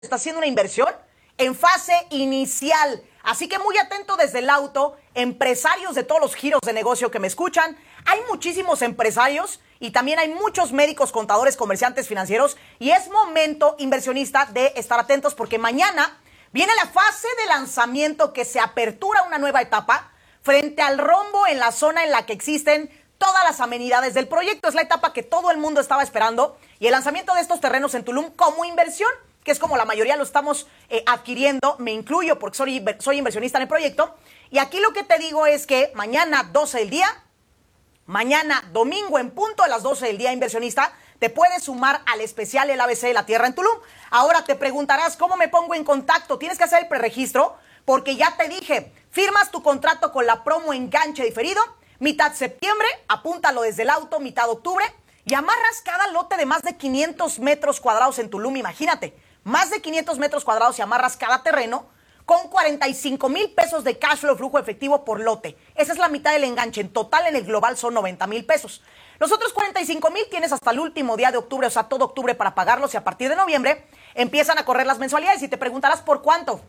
está haciendo una inversión en fase inicial. Así que muy atento desde el auto, empresarios de todos los giros de negocio que me escuchan. Hay muchísimos empresarios y también hay muchos médicos, contadores, comerciantes, financieros. Y es momento, inversionista, de estar atentos porque mañana viene la fase de lanzamiento que se apertura una nueva etapa frente al rombo en la zona en la que existen todas las amenidades del proyecto. Es la etapa que todo el mundo estaba esperando y el lanzamiento de estos terrenos en Tulum como inversión, que es como la mayoría lo estamos adquiriendo, me incluyo porque soy inversionista en el proyecto. Y aquí lo que te digo es que mañana 12 del día, mañana domingo en punto de las 12 del día, inversionista, te puedes sumar al especial El ABC de la Tierra en Tulum. Ahora te preguntarás, ¿cómo me pongo en contacto? Tienes que hacer el preregistro porque ya te dije, firmas tu contrato con la promo enganche diferido, mitad septiembre, apúntalo desde el auto, mitad octubre, y amarras cada lote de más de 500 metros cuadrados en Tulum, imagínate. Más de 500 metros cuadrados y amarras cada terreno con 45,000 pesos de cash flow, flujo efectivo por lote. Esa es la mitad del enganche. En total, en el global son 90,000 pesos. Los otros 45,000 tienes hasta el último día de octubre, o sea, todo octubre para pagarlos y a partir de noviembre empiezan a correr las mensualidades y te preguntarás ¿por cuánto?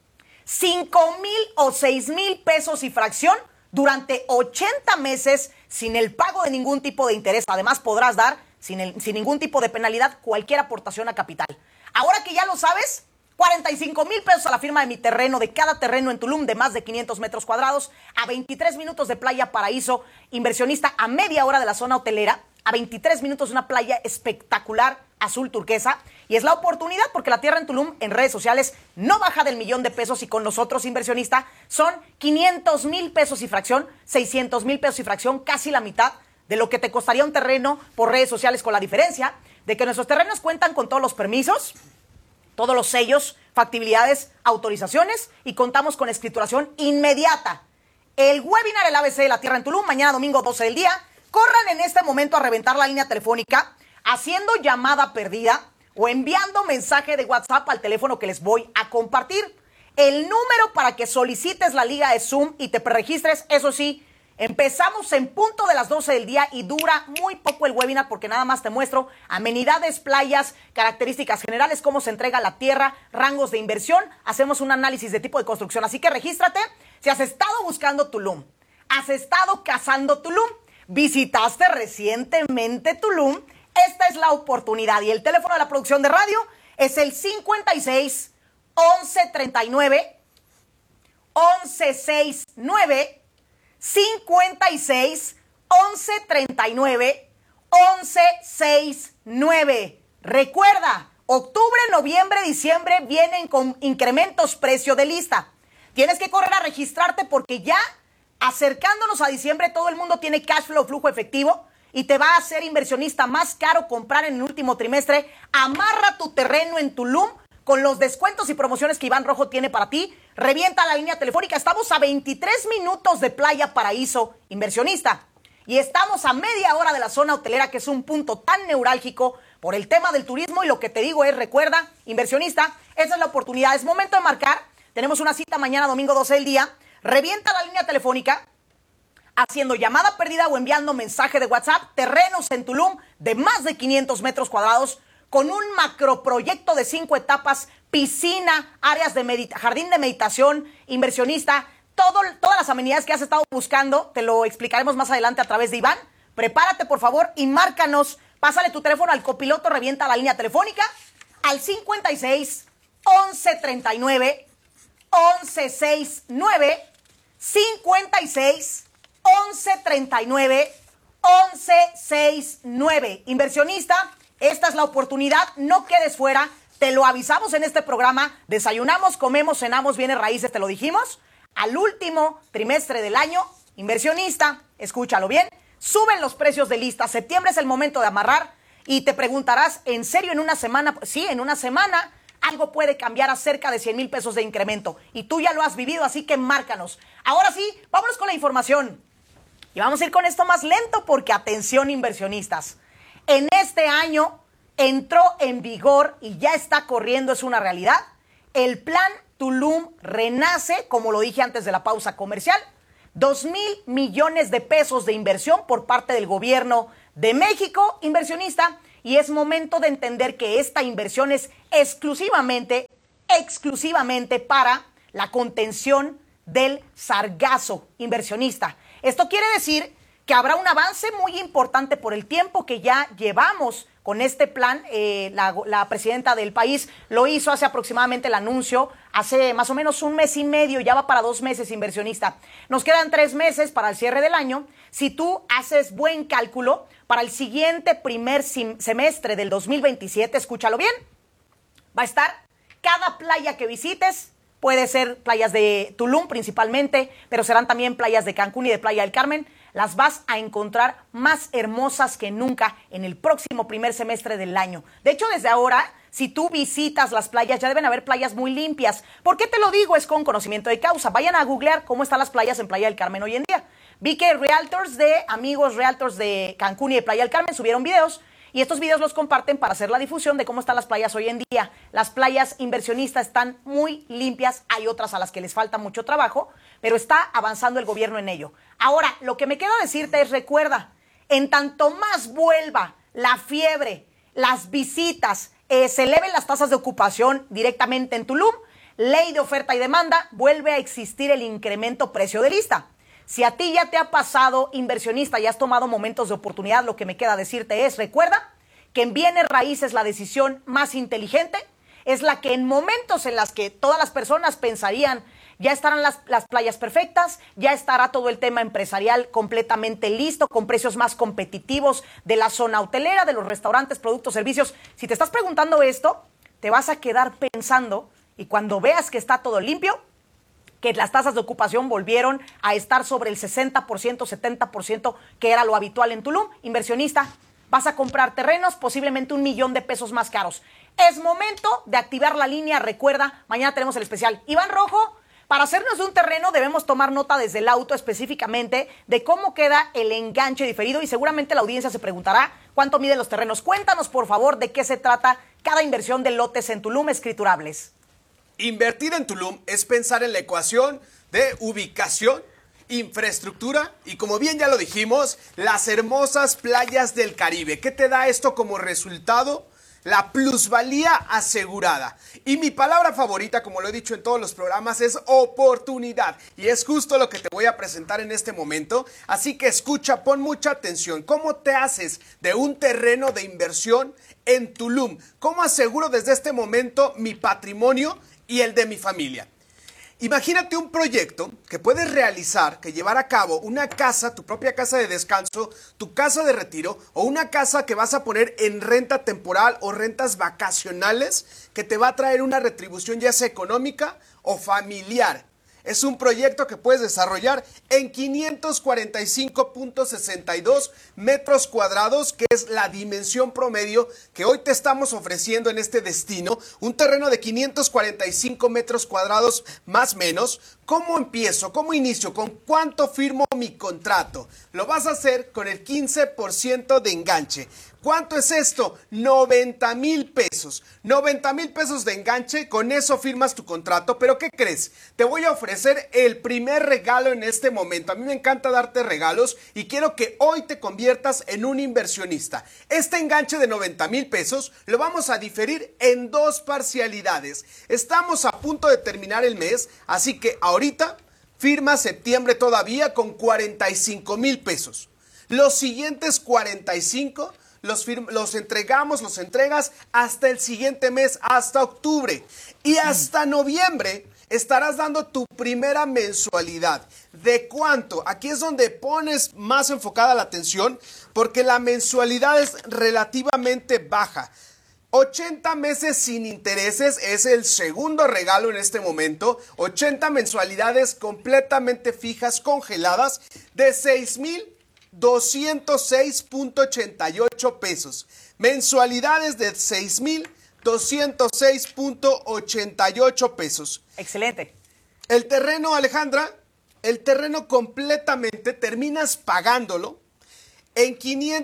5,000 o 6,000 pesos y fracción durante 80 meses sin el pago de ningún tipo de interés. Además, podrás dar sin ningún tipo de penalidad cualquier aportación a capital. Ahora que ya lo sabes, 45,000 pesos a la firma de mi terreno, de cada terreno en Tulum de más de 500 metros cuadrados, a 23 minutos de Playa Paraíso, inversionista, a media hora de la zona hotelera, a 23 minutos de una playa espectacular, azul turquesa, y es la oportunidad porque la tierra en Tulum en redes sociales no baja del 1,000,000 de pesos y con nosotros, inversionista, son 500,000 pesos y fracción, 600,000 pesos y fracción, casi la mitad de lo que te costaría un terreno por redes sociales, con la diferencia de que nuestros terrenos cuentan con todos los permisos, todos los sellos, factibilidades, autorizaciones y contamos con escrituración inmediata. El webinar El ABC de la Tierra en Tulum, mañana domingo 12 del día. Corran en este momento a reventar la línea telefónica, haciendo llamada perdida o enviando mensaje de WhatsApp al teléfono que les voy a compartir. El número para que solicites la liga de Zoom y te preregistres, eso sí, empezamos en punto de las 12 del día y dura muy poco el webinar porque nada más te muestro amenidades, playas, características generales, cómo se entrega la tierra, rangos de inversión, hacemos un análisis de tipo de construcción. Así que regístrate si has estado buscando Tulum, has estado cazando Tulum, visitaste recientemente Tulum, esta es la oportunidad. Y el teléfono de la producción de radio es el 56 11 39 11 69 56 11 39 11 69. Recuerda, octubre, noviembre, diciembre vienen con incrementos precio de lista. Tienes que correr a registrarte porque ya acercándonos a diciembre todo el mundo tiene cash flow, flujo efectivo y te va a hacer inversionista más caro comprar en el último trimestre. Amarra tu terreno en Tulum con los descuentos y promociones que Iván Rojo tiene para ti. Revienta la línea telefónica. Estamos a 23 minutos de Playa Paraíso, inversionista. Y estamos a media hora de la zona hotelera, que es un punto tan neurálgico por el tema del turismo. Y lo que te digo es, recuerda, inversionista, esa es la oportunidad. Es momento de marcar. Tenemos una cita mañana, domingo 12 del día. Revienta la línea telefónica haciendo llamada perdida o enviando mensaje de WhatsApp. Terrenos en Tulum de más de 500 metros cuadrados, con un macroproyecto de 5 etapas, piscina, áreas de jardín de meditación, inversionista, todas las amenidades que has estado buscando, te lo explicaremos más adelante a través de Iván. Prepárate, por favor, y márcanos. Pásale tu teléfono al copiloto, revienta la línea telefónica al 56 11 39 11 69 56 11 39 11 69. Inversionista, esta es la oportunidad, no quedes fuera, te lo avisamos en este programa, desayunamos, comemos, cenamos, bienes raíces, te lo dijimos, al último trimestre del año, inversionista, escúchalo bien, suben los precios de lista, septiembre es el momento de amarrar y te preguntarás, ¿en serio en una semana? Sí, en una semana algo puede cambiar a cerca de 100,000 pesos de incremento y tú ya lo has vivido, así que márcanos. Ahora sí, vámonos con la información y vamos a ir con esto más lento porque atención inversionistas. En este año entró en vigor y ya está corriendo, es una realidad, el plan Tulum Renace, como lo dije antes de la pausa comercial, 2,000 millones de pesos de inversión por parte del gobierno de México, inversionista, y es momento de entender que esta inversión es exclusivamente para la contención del sargazo inversionista. Esto quiere decir que habrá un avance muy importante por el tiempo que ya llevamos con este plan. La presidenta del país lo hizo hace aproximadamente el anuncio, hace más o menos un mes y medio, ya va para 2 meses, inversionista. Nos quedan 3 meses para el cierre del año. Si tú haces buen cálculo, para el siguiente primer semestre del 2027, escúchalo bien, va a estar cada playa que visites. Puede ser playas de Tulum principalmente, pero serán también playas de Cancún y de Playa del Carmen. Las vas a encontrar más hermosas que nunca en el próximo primer semestre del año. De hecho, desde ahora, si tú visitas las playas, ya deben haber playas muy limpias. ¿Por qué te lo digo? Es con conocimiento de causa. Vayan a googlear cómo están las playas en Playa del Carmen hoy en día. Vi que amigos realtors de Cancún y de Playa del Carmen subieron videos. Y estos videos los comparten para hacer la difusión de cómo están las playas hoy en día. Las playas inversionistas están muy limpias, hay otras a las que les falta mucho trabajo, pero está avanzando el gobierno en ello. Ahora, lo que me queda decirte es, recuerda, en tanto más vuelva la fiebre, las visitas, se eleven las tasas de ocupación directamente en Tulum, ley de oferta y demanda, vuelve a existir el incremento precio de lista. Si a ti ya te ha pasado, inversionista, y has tomado momentos de oportunidad, lo que me queda decirte es, recuerda que en bienes raíces la decisión más inteligente es la que en momentos en las que todas las personas pensarían ya estarán las playas perfectas, ya estará todo el tema empresarial completamente listo, con precios más competitivos de la zona hotelera, de los restaurantes, productos, servicios. Si te estás preguntando esto, te vas a quedar pensando, y cuando veas que está todo limpio, que las tasas de ocupación volvieron a estar sobre el 60%, 70%, que era lo habitual en Tulum. Inversionista, vas a comprar terrenos posiblemente $1 millón más caros. Es momento de activar la línea. Recuerda, mañana tenemos el especial Iván Rojo. Para hacernos de un terreno debemos tomar nota desde el auto específicamente de cómo queda el enganche diferido, y seguramente la audiencia se preguntará cuánto miden los terrenos. Cuéntanos, por favor, de qué se trata cada inversión de lotes en Tulum escriturables. Invertir en Tulum es pensar en la ecuación de ubicación, infraestructura y, como bien ya lo dijimos, las hermosas playas del Caribe. ¿Qué te da esto como resultado? La plusvalía asegurada. Y mi palabra favorita, como lo he dicho en todos los programas, es oportunidad. Y es justo lo que te voy a presentar en este momento. Así que escucha, pon mucha atención. ¿Cómo te haces de un terreno de inversión en Tulum? ¿Cómo aseguro desde este momento mi patrimonio y el de mi familia? Imagínate un proyecto que puedes realizar, que llevar a cabo una casa, tu propia casa de descanso, tu casa de retiro o una casa que vas a poner en renta temporal o rentas vacacionales, que te va a traer una retribución ya sea económica o familiar. Es un proyecto que puedes desarrollar en 545.62 metros cuadrados, que es la dimensión promedio que hoy te estamos ofreciendo en este destino. Un terreno de 545 metros cuadrados más o menos. ¿Cómo empiezo? ¿Cómo inicio? ¿Con cuánto firmo mi contrato? Lo vas a hacer con el 15% de enganche. ¿Cuánto es esto? 90,000 pesos. 90,000 pesos de enganche, con eso firmas tu contrato. ¿Pero qué crees? Te voy a ofrecer el primer regalo en este momento. A mí me encanta darte regalos y quiero que hoy te conviertas en un inversionista. Este enganche de 90,000 pesos lo vamos a diferir en 2 parcialidades. Estamos a punto de terminar el mes, así que ahorita firma septiembre todavía con 45,000 pesos. Los siguientes 45 los entregas hasta el siguiente mes, hasta octubre. Y hasta noviembre estarás dando tu primera mensualidad. ¿De cuánto? Aquí es donde pones más enfocada la atención, porque la mensualidad es relativamente baja. 80 meses sin intereses es el segundo regalo en este momento. 80 mensualidades completamente fijas, congeladas, de 6,206.88 pesos. Mensualidades de 6,206.88 pesos. Excelente. El terreno, Alejandra, el terreno completamente terminas pagándolo en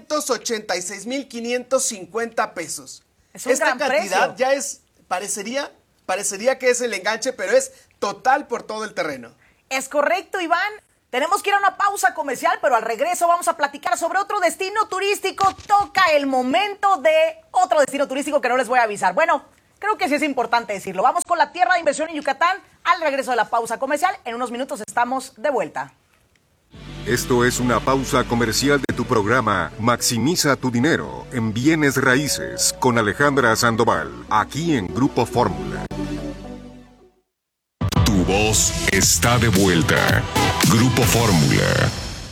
586,550 pesos. Es un Esta gran cantidad precio. ya es, parecería que es el enganche, pero es total por todo el terreno. Es correcto, Iván. Tenemos que ir a una pausa comercial, pero al regreso vamos a platicar sobre otro destino turístico. Toca el momento de otro destino turístico que no les voy a avisar. Bueno, creo que sí es importante decirlo. Vamos con la tierra de inversión en Yucatán al regreso de la pausa comercial. En unos minutos estamos de vuelta. Esto es una pausa comercial de tu programa Maximiza tu dinero en bienes raíces con Alejandra Sandoval, aquí en Grupo Fórmula. Tu voz está de vuelta. Grupo Fórmula.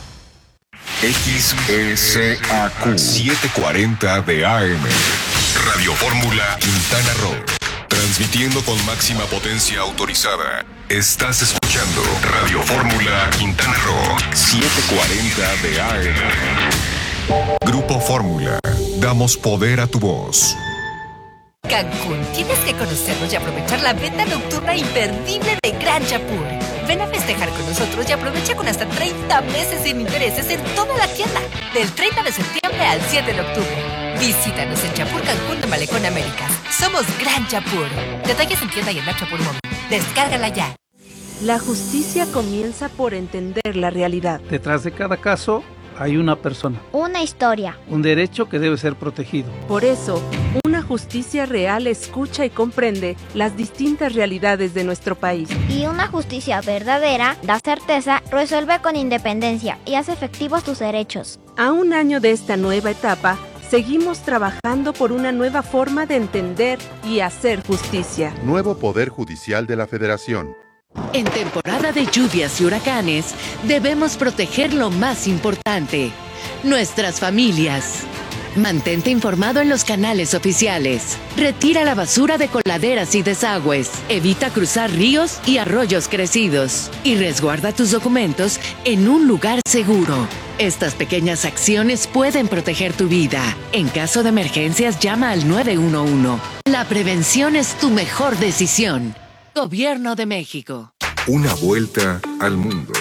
XECAQ 740 de AM. Radio Fórmula Quintana Roo. Transmitiendo con máxima potencia autorizada. Estás escuchando Radio Fórmula Quintana Roo 740 de AM. Grupo Fórmula. Damos poder a tu voz. Cancún, tienes que conocernos y aprovechar la venta nocturna imperdible de Gran Chapur. Ven a festejar con nosotros y aprovecha con hasta 30 meses sin intereses en toda la tienda. Del 30 de septiembre al 7 de octubre. Visítanos en Chapur Cancún de Malecón Américas. Somos Gran Chapur. Detalles en tienda y en la Chapur Móvil. Descárgala ya. La justicia comienza por entender la realidad. Detrás de cada caso hay una persona. Una historia. Un derecho que debe ser protegido. Por eso, una justicia real escucha y comprende las distintas realidades de nuestro país. Y una justicia verdadera da certeza, resuelve con independencia y hace efectivos tus derechos. A un año de esta nueva etapa, seguimos trabajando por una nueva forma de entender y hacer justicia. Nuevo Poder Judicial de la Federación. En temporada de lluvias y huracanes, debemos proteger lo más importante, nuestras familias. Mantente informado en los canales oficiales. Retira la basura de coladeras y desagües. Evita cruzar ríos y arroyos crecidos. Y resguarda tus documentos en un lugar seguro. Estas pequeñas acciones pueden proteger tu vida. En caso de emergencias, llama al 911. La prevención es tu mejor decisión. Gobierno de México. Una vuelta al mundo.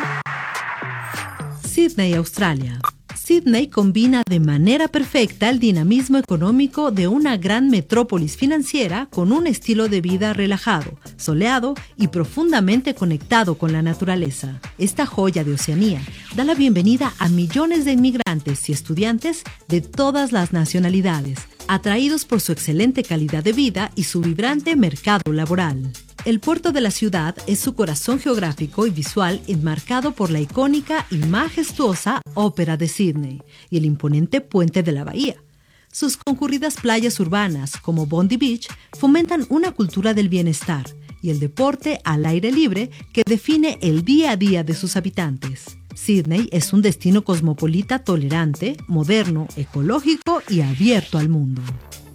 Sydney, Australia. Sydney combina de manera perfecta el dinamismo económico de una gran metrópolis financiera con un estilo de vida relajado, soleado y profundamente conectado con la naturaleza. Esta joya de Oceanía da la bienvenida a millones de inmigrantes y estudiantes de todas las nacionalidades, atraídos por su excelente calidad de vida y su vibrante mercado laboral. El puerto de la ciudad es su corazón geográfico y visual enmarcado por la icónica y majestuosa Ópera de Sydney y el imponente puente de la bahía. Sus concurridas playas urbanas, como Bondi Beach, fomentan una cultura del bienestar y el deporte al aire libre que define el día a día de sus habitantes. Sydney es un destino cosmopolita tolerante, moderno, ecológico y abierto al mundo.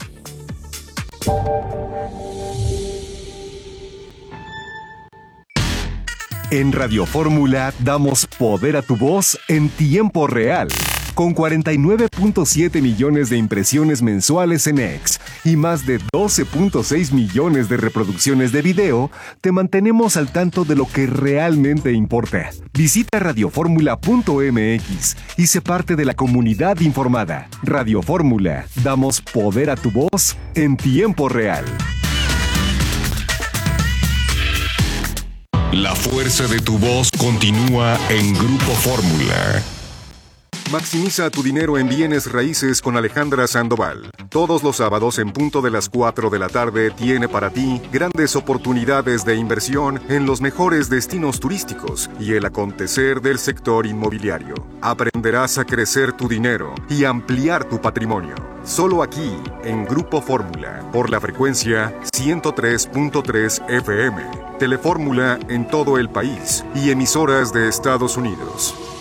En Radio Fórmula damos poder a tu voz en tiempo real. Con 49.7 millones de impresiones mensuales en X y más de 12.6 millones de reproducciones de video, te mantenemos al tanto de lo que realmente importa. Visita radioformula.mx y sé parte de la comunidad informada. Radio Fórmula, damos poder a tu voz en tiempo real. La fuerza de tu voz continúa en Grupo Fórmula. Maximiza tu dinero en bienes raíces con Alejandra Sandoval. Todos los sábados en punto de las 4 de la tarde tiene para ti grandes oportunidades de inversión en los mejores destinos turísticos y el acontecer del sector inmobiliario. Aprenderás a crecer tu dinero y ampliar tu patrimonio. Solo aquí en Grupo Fórmula, por la frecuencia 103.3 FM. Telefórmula en todo el país y emisoras de Estados Unidos.